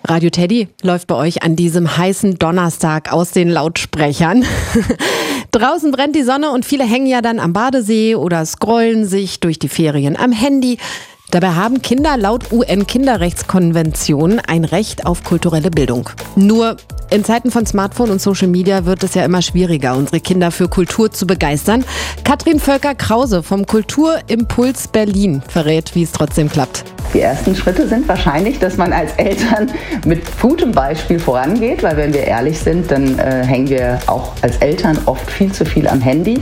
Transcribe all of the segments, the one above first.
Radio Teddy läuft bei euch an diesem heißen Donnerstag aus den Lautsprechern. Draußen brennt die Sonne und viele hängen ja dann am Badesee oder scrollen sich durch die Ferien am Handy. Dabei haben Kinder laut UN-Kinderrechtskonvention ein Recht auf kulturelle Bildung. Nur in Zeiten von Smartphone und Social Media wird es ja immer schwieriger, unsere Kinder für Kultur zu begeistern. Katrin Völker-Krause vom Kulturimpuls Berlin verrät, wie es trotzdem klappt. Die ersten Schritte sind wahrscheinlich, dass man als Eltern mit gutem Beispiel vorangeht, weil wenn wir ehrlich sind, dann hängen wir auch als Eltern oft viel zu viel am Handy.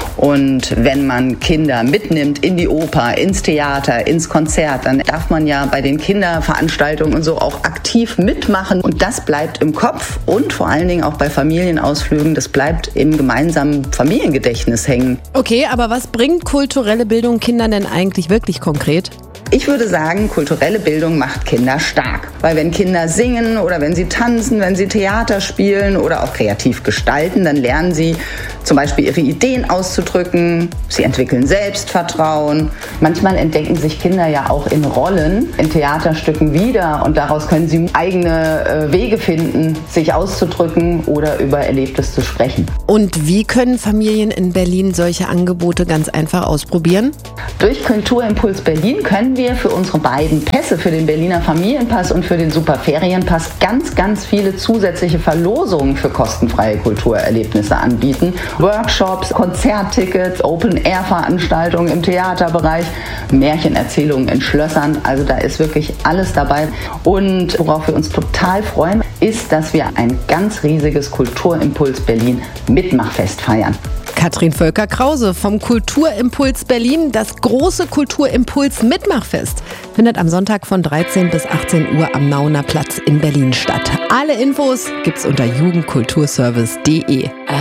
Und wenn man Kinder mitnimmt in die Oper, ins Theater, ins Konzert, dann darf man ja bei den Kinderveranstaltungen und so auch aktiv mitmachen. Und das bleibt im Kopf und vor allen Dingen auch bei Familienausflügen, das bleibt im gemeinsamen Familiengedächtnis hängen. Okay, aber was bringt kulturelle Bildung Kindern denn eigentlich wirklich konkret? Ich würde sagen, kulturelle Bildung macht Kinder stark. Weil wenn Kinder singen oder wenn sie tanzen, wenn sie Theater spielen oder auch kreativ gestalten, dann lernen sie zum Beispiel ihre Ideen auszudrücken. Sie entwickeln Selbstvertrauen. Manchmal entdecken sich Kinder ja auch in Rollen, in Theaterstücken wieder und daraus können sie eigene Wege finden, sich auszudrücken oder über Erlebtes zu sprechen. Und wie können Familien in Berlin solche Angebote ganz einfach ausprobieren? Durch Kulturimpuls Berlin können wir für unsere beiden Pässe, für den Berliner Familienpass und für den Superferienpass, ganz viele zusätzliche Verlosungen für kostenfreie Kulturerlebnisse anbieten. Workshops, Konzerttickets, Open-Air-Veranstaltungen im Theaterbereich, Märchenerzählungen in Schlössern. Also da ist wirklich alles dabei. Und worauf wir uns total freuen, ist, dass wir ein ganz riesiges Kulturimpuls Berlin Mitmachfest feiern. Katrin Völker-Krause vom Kulturimpuls Berlin. Das große Kulturimpuls Mitmachfest findet am Sonntag von 13 bis 18 Uhr am Nauener Platz in Berlin statt. Alle Infos gibt's unter jugendkulturservice.de.